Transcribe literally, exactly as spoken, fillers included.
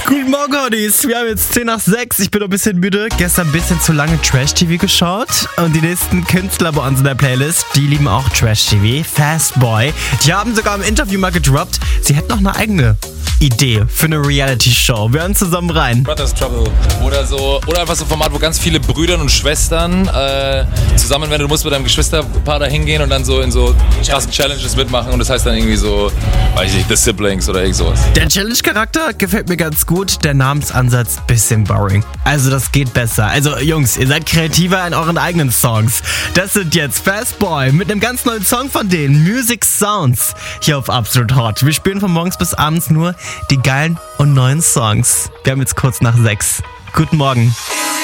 Guten Morgen, Hotties. Wir haben jetzt zehn nach sechs. Ich bin noch ein bisschen müde. Gestern ein bisschen zu lange Trash-T V geschaut. Und die nächsten Künstler bei uns in der Playlist, die lieben auch Trash-T V. Fastboy. Die haben sogar im Interview mal gedroppt, sie hätten noch eine eigene Idee für eine Reality-Show. Wir hören zusammen rein. Brothers Trouble. Oder so, oder einfach so ein Format, wo ganz viele Brüder und Schwestern äh, zusammen werden. Du musst mit deinem Geschwisterpaar da hingehen und dann so in so krassen Challenges mitmachen. Und das heißt dann irgendwie so, weiß ich nicht, The Siblings oder irgend sowas. Der Challenge-Charakter gefällt mir ganz gut. Der Namensansatz bisschen boring. Also das geht besser. Also Jungs, ihr seid kreativer in euren eigenen Songs. Das sind jetzt Fastboy mit einem ganz neuen Song von denen. Music Sounds. Hier auf Absolut Hot. Wir spielen von morgens bis abends nur die geilen und neuen Songs. Wir haben jetzt kurz nach sechs. Guten Morgen.